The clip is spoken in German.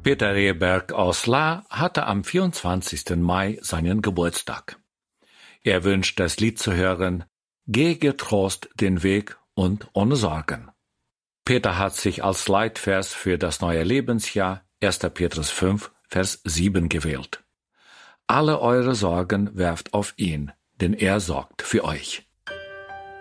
Peter Rehberg aus La hatte am 24. Mai seinen Geburtstag. Er wünscht das Lied zu hören »Geh getrost den Weg und ohne Sorgen«. Peter hat sich als Leitvers für das neue Lebensjahr 1. Petrus 5, Vers 7 gewählt. Alle eure Sorgen werft auf ihn, denn er sorgt für euch.